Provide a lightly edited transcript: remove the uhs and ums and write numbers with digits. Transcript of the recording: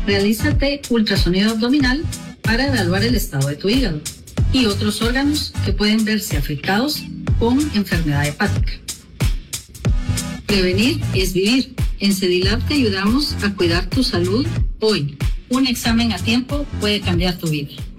Realízate ultrasonido abdominal para evaluar el estado de tu hígado y otros órganos que pueden verse afectados con enfermedad hepática. Prevenir es vivir. En Sedilab te ayudamos a cuidar tu salud hoy. Un examen a tiempo puede cambiar tu vida.